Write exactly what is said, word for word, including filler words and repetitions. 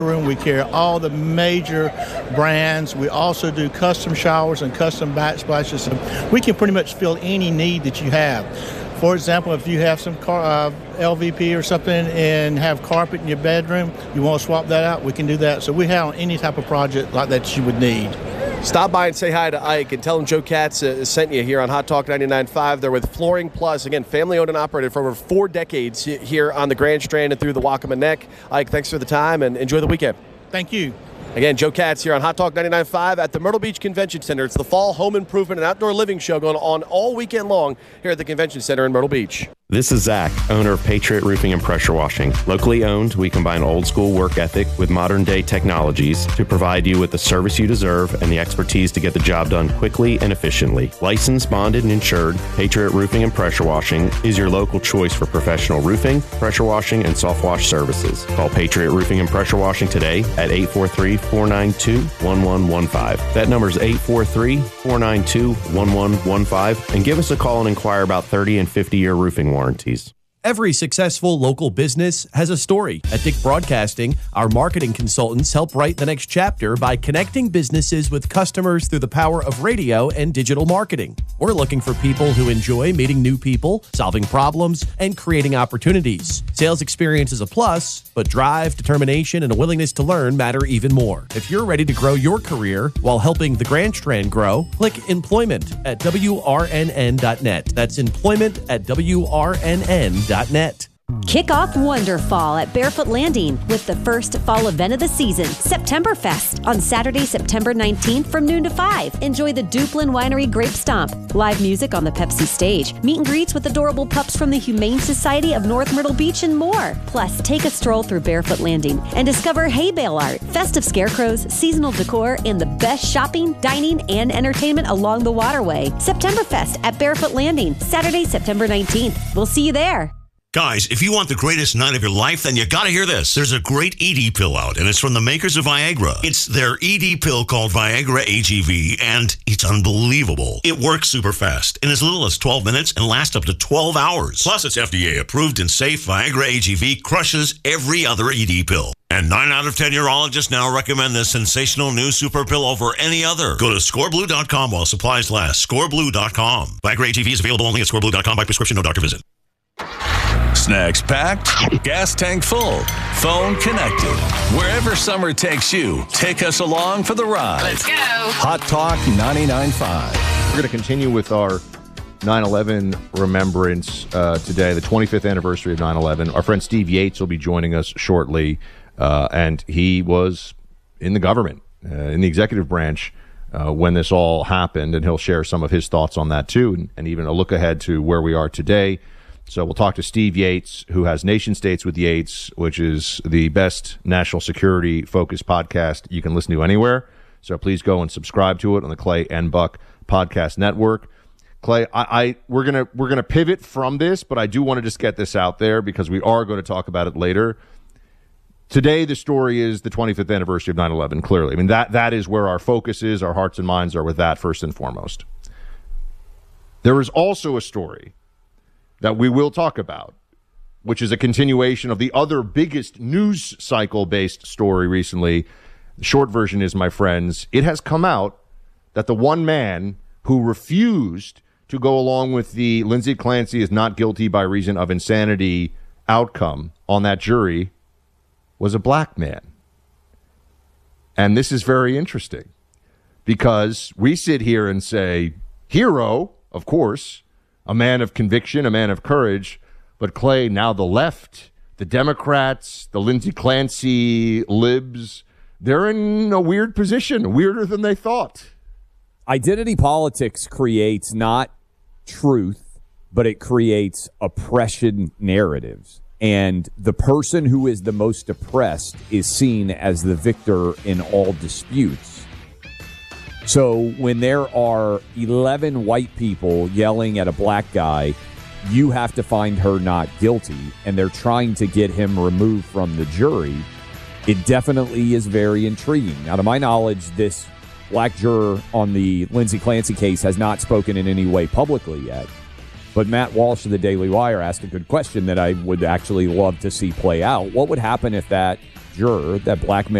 room. We carry all the major brands. We also do custom showers and custom backsplashes. So we can pretty much fill any need that you have. For example, if you have some car, uh, L V P or something and have carpet in your bedroom, you want to swap that out, we can do that. So we have any type of project like that you would need. Stop by and say hi to Ike and tell him Joe Katz uh, sent you here on Hot Talk ninety-nine point five. They're with Flooring Plus. Again, family owned and operated for over four decades here on the Grand Strand and through the Waccamaw Neck. Ike, thanks for the time and enjoy the weekend. Thank you. Again, Joe Katz here on Hot Talk ninety-nine point five at the Myrtle Beach Convention Center. It's the Fall Home Improvement and Outdoor Living Show going on all weekend long here at the Convention Center in Myrtle Beach. This is Zach, owner of Patriot Roofing and Pressure Washing. Locally owned, we combine old school work ethic with modern day technologies to provide you with the service you deserve and the expertise to get the job done quickly and efficiently. Licensed, bonded, and insured, Patriot Roofing and Pressure Washing is your local choice for professional roofing, pressure washing, and soft wash services. Call Patriot Roofing and Pressure Washing today at eight four three, four nine two, one one one five. That number is eight four three, four nine two, one one one five, and give us a call and inquire about thirty and fifty year roofing warranties. Warranties. Every successful local business has a story. At Dick Broadcasting, our marketing consultants help write the next chapter by connecting businesses with customers through the power of radio and digital marketing. We're looking for people who enjoy meeting new people, solving problems, and creating opportunities. Sales experience is a plus, but drive, determination, and a willingness to learn matter even more. If you're ready to grow your career while helping the Grand Strand grow, click employment at W R N N dot net. That's employment at W R N N dot net. Kick off Wonderfall at Barefoot Landing with the first fall event of the season, Septemberfest, on Saturday, September nineteenth from noon to five. Enjoy the Duplin Winery Grape Stomp, live music on the Pepsi stage, meet and greets with adorable pups from the Humane Society of North Myrtle Beach, and more. Plus, take a stroll through Barefoot Landing and discover hay bale art, festive scarecrows, seasonal decor, and the best shopping, dining, and entertainment along the waterway. Septemberfest at Barefoot Landing, Saturday, September nineteenth. We'll see you there. Guys, if you want the greatest night of your life, then you gotta hear this. There's a great E D pill out, and it's from the makers of Viagra. It's their E D pill called Viagra A G V, and it's unbelievable. It works super fast, in as little as twelve minutes, and lasts up to twelve hours. Plus, it's F D A approved and safe. Viagra A G V crushes every other E D pill. And nine out of ten urologists now recommend this sensational new super pill over any other. Go to score blue dot com while supplies last. score blue dot com. Viagra A G V is available only at score blue dot com by prescription, no doctor visit. Snacks packed, gas tank full, phone connected. Wherever summer takes you, take us along for the ride. Let's go. Hot Talk ninety-nine point five. We're going to continue with our nine eleven remembrance uh, today, the twenty-fifth anniversary of nine eleven. Our friend Steve Yates will be joining us shortly, uh, and he was in the government, uh, in the executive branch, uh, when this all happened, and he'll share some of his thoughts on that too, and, and even a look ahead to where we are today. So we'll talk to Steve Yates, who has Nation States with Yates, which is the best national security-focused podcast you can listen to anywhere. So please go and subscribe to it on the Clay and Buck Podcast Network. Clay, I, I we're gonna we're gonna pivot from this, but I do want to just get this out there because we are going to talk about it later. Today, the story is the twenty-fifth anniversary of nine eleven. Clearly, I mean that that is where our focus is. Our hearts and minds are with that first and foremost. There is also a story that we will talk about, which is a continuation of the other biggest news cycle-based story recently. The short version is, my friends, it has come out that the one man who refused to go along with the Lindsay Clancy is not guilty by reason of insanity outcome on that jury was a black man. And this is very interesting because we sit here and say, hero, of course, a man of conviction, a man of courage. But Clay, now the left, the Democrats, the Lindsay Clancy libs, they're in a weird position, weirder than they thought. Identity politics creates not truth, but it creates oppression narratives. And the person who is the most oppressed is seen as the victor in all disputes. So when there are eleven white people yelling at a black guy, you have to find her not guilty, and they're trying to get him removed from the jury, it definitely is very intriguing. Now, to my knowledge, this black juror on the Lindsay Clancy case has not spoken in any way publicly yet. But Matt Walsh of the Daily Wire asked a good question that I would actually love to see play out. What would happen if that juror that black male